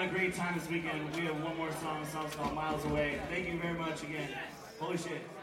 a great time this weekend. We have one more song. The song's called Miles Away. Thank you very much again. Holy shit.